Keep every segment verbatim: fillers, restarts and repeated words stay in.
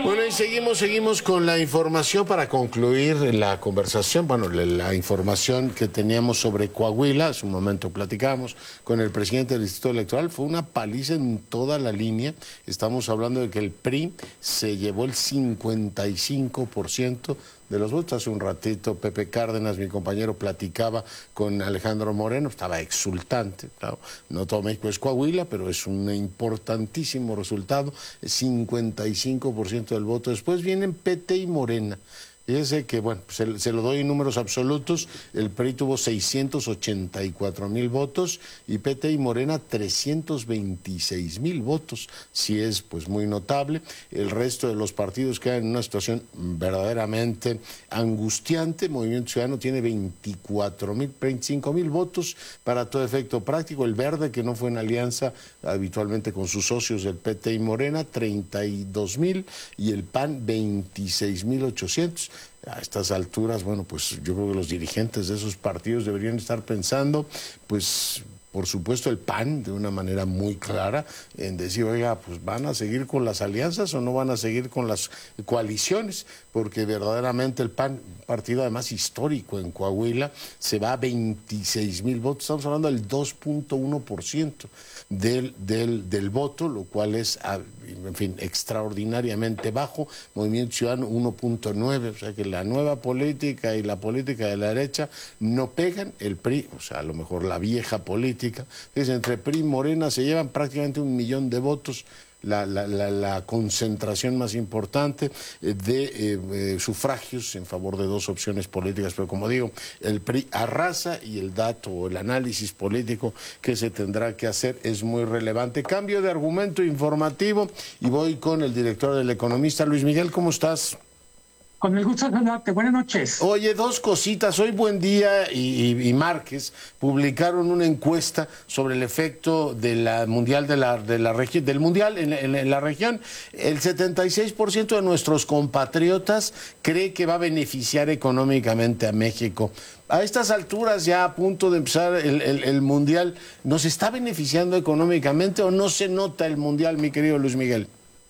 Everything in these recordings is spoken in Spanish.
Bueno, y seguimos, seguimos con la información para concluir la conversación. Bueno, la, la información que teníamos sobre Coahuila, hace un momento platicamos con el presidente del Instituto Electoral, fue una paliza en toda la línea. Estamos hablando de que el P R I se llevó el cincuenta y cinco por ciento de los votos. Hace un ratito Pepe Cárdenas, mi compañero, platicaba con Alejandro Moreno, estaba exultante. Claro, no todo México es Coahuila, pero es un importantísimo resultado, cincuenta y cinco por ciento del voto. Después vienen P T y Morena. Fíjese que, bueno, se, se lo doy en números absolutos, el P R I tuvo seiscientos ochenta y cuatro mil votos y P T y Morena trescientos veintiséis mil votos, si es pues muy notable. El resto de los partidos quedan en una situación verdaderamente angustiante. Movimiento Ciudadano tiene veinticuatro mil, veinticinco mil votos para todo efecto práctico. El Verde, que no fue en alianza habitualmente con sus socios del P T y Morena, treinta y dos mil, y el P A N veintiséis mil ochocientos. A estas alturas, bueno, pues yo creo que los dirigentes de esos partidos deberían estar pensando, pues, por supuesto, el P A N de una manera muy clara en decir, oiga, pues van a seguir con las alianzas o no van a seguir con las coaliciones, porque verdaderamente el P A N, partido además histórico en Coahuila, se va a veintiséis mil votos, estamos hablando del dos punto uno por ciento del, del, del voto, lo cual es, en fin, extraordinariamente bajo. Movimiento Ciudadano uno punto nueve, o sea que la nueva política y la política de la derecha no pegan. El P R I, o sea, a lo mejor la vieja política, es entre P R I y Morena se llevan prácticamente un millón de votos. La, la, la, la concentración más importante de eh, eh, sufragios en favor de dos opciones políticas, pero como digo, el P R I arrasa y el dato o el análisis político que se tendrá que hacer es muy relevante. Cambio de argumento informativo y voy con el director del Economista. Luis Miguel, ¿cómo estás? Con el gusto de saludarte. Buenas noches. Oye, dos cositas. Hoy Buen Día y, y, y Márquez publicaron una encuesta sobre el efecto de la mundial de la, de la región, del mundial en, en, en la región. El setenta y seis por ciento de nuestros compatriotas cree que va a beneficiar económicamente a México. A estas alturas, ya a punto de empezar el, el, el mundial, ¿nos está beneficiando económicamente o no se nota el mundial, mi querido Luis Miguel?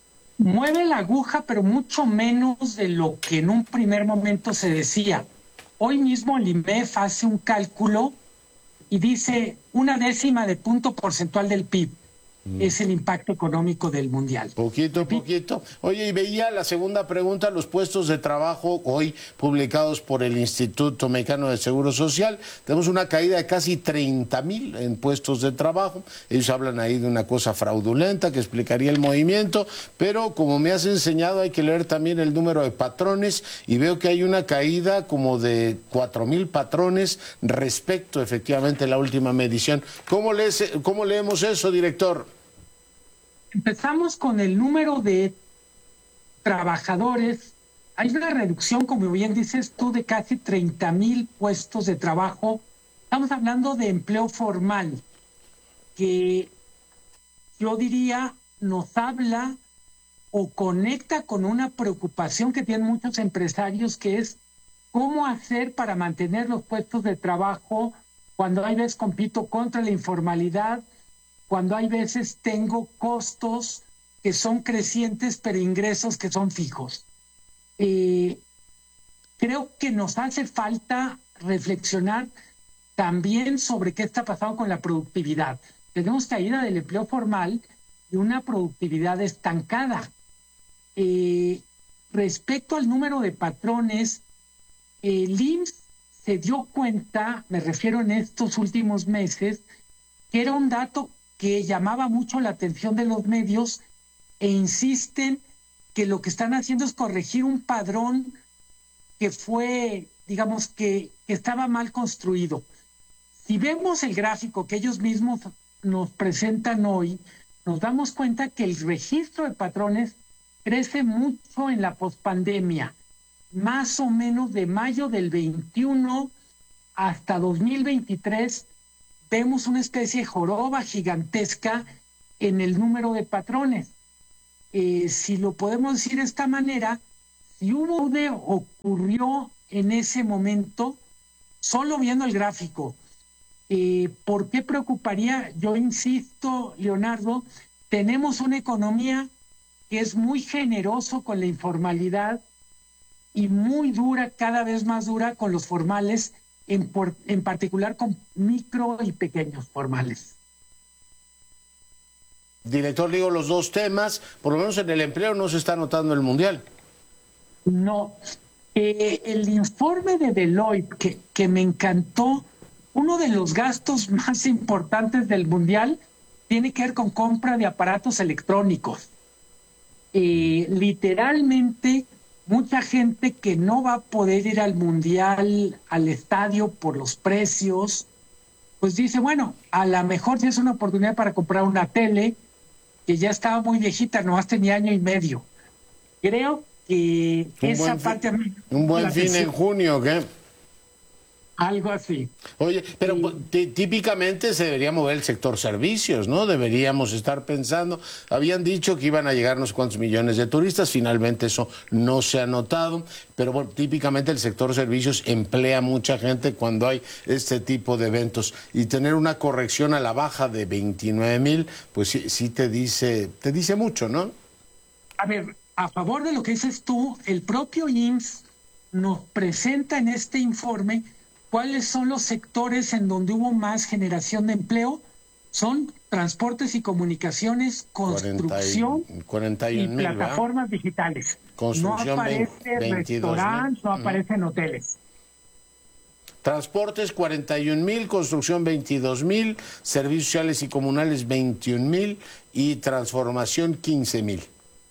Mueve la aguja, pero mucho menos de lo que en un primer momento se decía. Hoy mismo el I M E F hace un cálculo y dice una décima de punto porcentual del P I B. Mm. Es el impacto económico del mundial. Poquito, poquito. Oye, y veía la segunda pregunta, los puestos de trabajo hoy publicados por el Instituto Mexicano de Seguro Social. Tenemos una caída de casi treinta mil en puestos de trabajo. Ellos hablan ahí de una cosa fraudulenta que explicaría el movimiento, pero como me has enseñado hay que leer también el número de patrones y veo que hay una caída como de cuatro mil patrones respecto efectivamente a la última medición. ¿Cómo lees, cómo leemos eso, director? Empezamos con el número de trabajadores. Hay una reducción, como bien dices tú, de casi treinta mil puestos de trabajo. Estamos hablando de empleo formal, que yo diría nos habla o conecta con una preocupación que tienen muchos empresarios, que es cómo hacer para mantener los puestos de trabajo cuando hay veces compito contra la informalidad, cuando hay veces tengo costos que son crecientes, pero ingresos que son fijos. Eh, creo que nos hace falta reflexionar también sobre qué está pasando con la productividad. Tenemos caída del empleo formal y una productividad estancada. Eh, respecto al número de patrones, el I M S S se dio cuenta, me refiero en estos últimos meses, que era un dato que llamaba mucho la atención de los medios e insisten que lo que están haciendo es corregir un padrón que fue, digamos, que, que estaba mal construido. Si vemos el gráfico que ellos mismos nos presentan hoy, nos damos cuenta que el registro de patrones crece mucho en la pospandemia, más o menos de mayo del veintiuno hasta dos mil veintitrés, vemos una especie de joroba gigantesca en el número de patrones. Eh, si lo podemos decir de esta manera, si hubo de ocurrió en ese momento, solo viendo el gráfico, eh, ¿por qué preocuparía? Yo insisto, Leonardo, tenemos una economía que es muy generoso con la informalidad y muy dura, cada vez más dura con los formales, en, por, en particular con micro y pequeños formales. Director, digo los dos temas, por lo menos en el empleo no se está notando el mundial. No, eh, el informe de Deloitte, que, que me encantó, uno de los gastos más importantes del mundial tiene que ver con compra de aparatos electrónicos. Eh, literalmente, mucha gente que no va a poder ir al mundial, al estadio por los precios, pues dice, bueno, a lo mejor sí es una oportunidad para comprar una tele, que ya estaba muy viejita, nomás tenía año y medio. Creo que un esa buen parte... Fin, a mí, un buen fin decisión. En junio, ¿qué? Algo así. Oye, pero sí. Típicamente se debería mover el sector servicios, ¿no? Deberíamos estar pensando, habían dicho que iban a llegar unos cuantos millones de turistas, finalmente eso no se ha notado, pero bueno, típicamente el sector servicios emplea mucha gente cuando hay este tipo de eventos, y tener una corrección a la baja de veintinueve mil, pues sí, sí te dice, te dice mucho, ¿no? A ver, a favor de lo que dices tú, el propio I M S S nos presenta en este informe cuáles son los sectores en donde hubo más generación de empleo. Son transportes y comunicaciones, construcción cuarenta y, cuarenta y y plataformas ¿verdad? digitales. Construcción no aparece restaurantes, no uh-huh. aparecen hoteles. Transportes cuarenta y un mil, construcción veintidós mil, servicios sociales y comunales veintiún mil y transformación quince mil.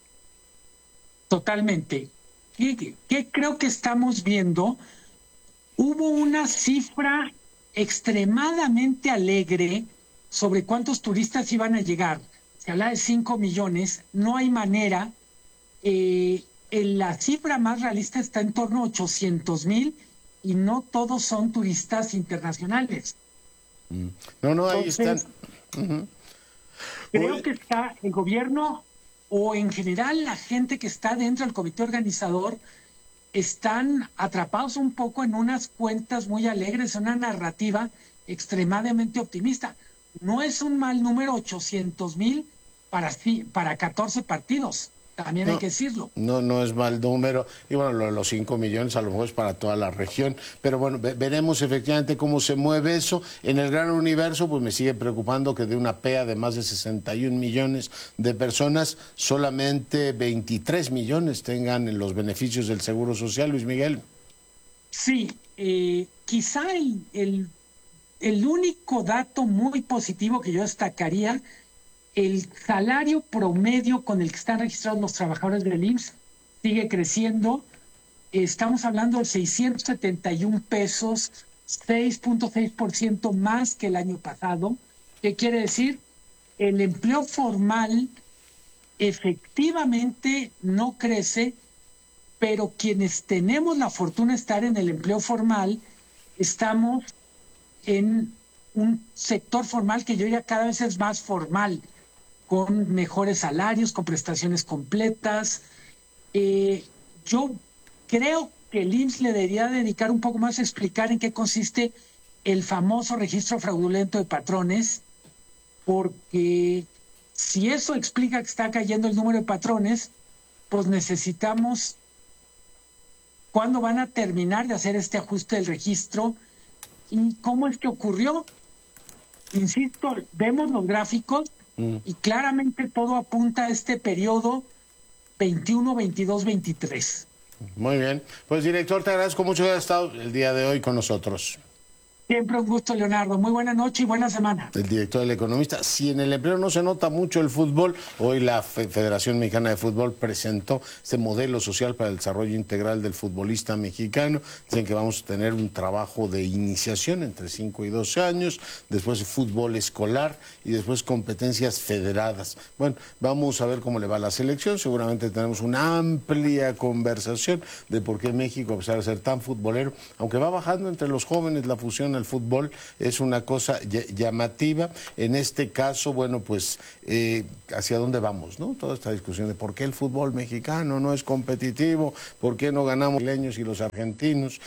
Totalmente. ¿Qué, qué creo que estamos viendo? Hubo una cifra extremadamente alegre sobre cuántos turistas iban a llegar. Se habla de cinco millones, no hay manera. Eh, en la cifra más realista está en torno a ochocientos mil y no todos son turistas internacionales. No, no, ahí Entonces, están. Uh-huh. Creo Oye. que está el gobierno o en general la gente que está dentro del comité organizador están atrapados un poco en unas cuentas muy alegres, una narrativa extremadamente optimista. No es un mal número ochocientos mil para, para catorce partidos, también no, hay que decirlo. No, no es mal número, y bueno, lo, los cinco millones a lo mejor es para toda la región, pero bueno, ve, veremos efectivamente cómo se mueve eso. En el gran universo, pues me sigue preocupando que de una P E A de más de sesenta y un millones de personas, solamente veintitrés millones tengan los beneficios del Seguro Social, Luis Miguel. Sí, eh, quizá el, el, el único dato muy positivo que yo destacaría, el salario promedio con el que están registrados los trabajadores del I M S S sigue creciendo. Estamos hablando de seiscientos setenta y un pesos, seis punto seis por ciento más que el año pasado. ¿Qué quiere decir? El empleo formal efectivamente no crece, pero quienes tenemos la fortuna de estar en el empleo formal, estamos en un sector formal que yo diría cada vez es más formal, con mejores salarios, con prestaciones completas. Eh, yo creo que el I M S S le debería dedicar un poco más a explicar en qué consiste el famoso registro fraudulento de patrones, porque si eso explica que está cayendo el número de patrones, pues necesitamos, ¿cuándo van a terminar de hacer este ajuste del registro? ¿Y cómo es que ocurrió? Insisto, vemos los gráficos, y claramente todo apunta a este periodo veintiuno, veintidós, veintitrés. Muy bien. Pues, director, te agradezco mucho que hayas estado el día de hoy con nosotros. Siempre un gusto, Leonardo. Muy buena noche y buena semana. El director del Economista. Si en el empleo no se nota mucho el fútbol, hoy la Federación Mexicana de Fútbol presentó este modelo social para el desarrollo integral del futbolista mexicano. Dicen que vamos a tener un trabajo de iniciación entre cinco y doce años, después fútbol escolar y después competencias federadas. Bueno, vamos a ver cómo le va a la selección. Seguramente tenemos una amplia conversación de por qué México, a pesar de ser tan futbolero, aunque va bajando entre los jóvenes la fusión al fútbol, es una cosa llamativa. En este caso, bueno, pues, eh, ¿hacia dónde vamos, no? Toda esta discusión de por qué el fútbol mexicano no es competitivo, por qué no ganamos los brasileños y los argentinos.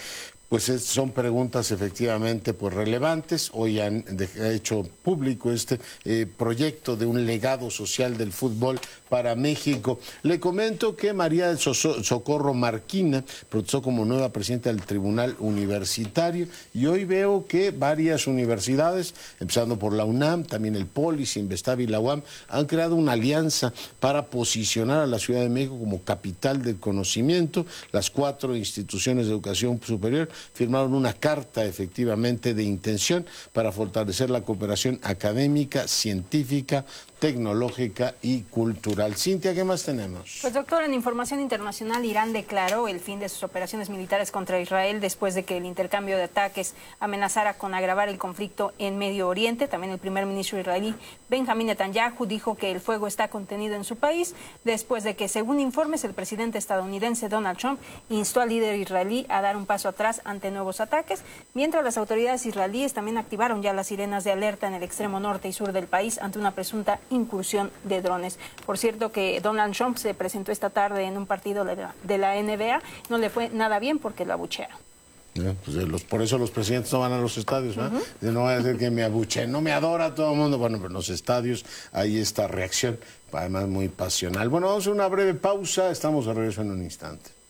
Pues es, son preguntas efectivamente pues relevantes. Hoy han de, hecho público este eh, proyecto de un legado social del fútbol para México. Le comento que María del Socorro Marquina protestó como nueva presidenta del Tribunal Universitario y hoy veo que varias universidades, empezando por la UNAM, también el Polis, Investav y la U A M, han creado una alianza para posicionar a la Ciudad de México como capital del conocimiento. Las cuatro instituciones de educación superior firmaron una carta efectivamente de intención para fortalecer la cooperación académica, científica, tecnológica y cultural. Cintia, ¿qué más tenemos? Pues doctor, en información internacional, Irán declaró el fin de sus operaciones militares contra Israel después de que el intercambio de ataques amenazara con agravar el conflicto en Medio Oriente. También el primer ministro israelí, Benjamín Netanyahu, dijo que el fuego está contenido en su país después de que, según informes, el presidente estadounidense Donald Trump instó al líder israelí a dar un paso atrás ante nuevos ataques, mientras las autoridades israelíes también activaron ya las sirenas de alerta en el extremo norte y sur del país ante una presunta incursión de drones. Por cierto que Donald Trump se presentó esta tarde en un partido de la N B A, no le fue nada bien porque lo abuchearon. Ya, pues los, por eso los presidentes no van a los estadios, ¿no? Uh-huh. No va a decir que me abuche, no me adora todo el mundo. Bueno, pero en los estadios hay esta reacción, además muy pasional. Bueno, vamos a una breve pausa, estamos de regreso en un instante.